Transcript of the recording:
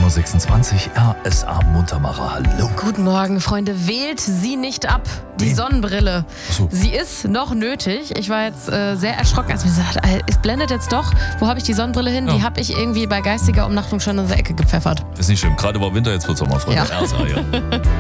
10.26 Uhr, RSA Muntermacher, hallo. Guten Morgen, Freunde. Wählt sie nicht ab, die Sonnenbrille. So. Sie ist noch nötig. Ich war jetzt sehr erschrocken, als mir gesagt, es blendet jetzt doch. Wo habe ich die Sonnenbrille hin? Ja. Die habe ich irgendwie bei geistiger Umnachtung schon in der Ecke gepfeffert. Ist nicht schlimm, gerade war Winter, jetzt wird Sommer, Freunde. Ja. RSA, ja.